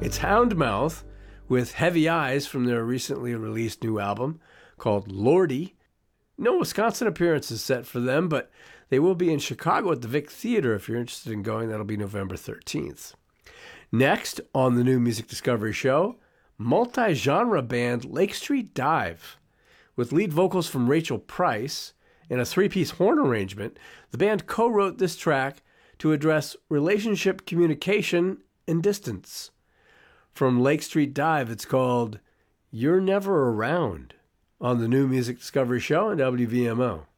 It's Houndmouth with Heavy Eyes from their recently released new album called Lordy. No Wisconsin appearances set for them, but they will be in Chicago at the Vic Theater if you're interested in going. That'll be November 13th. Next, on the new Music Discovery Show, multi-genre band Lake Street Dive. With lead vocals from Rachel Price and a three-piece horn arrangement, the band co-wrote this track to address relationship communication and distance. From Lake Street Dive, it's called You're Never Around on the new Music Discovery Show on WVMO.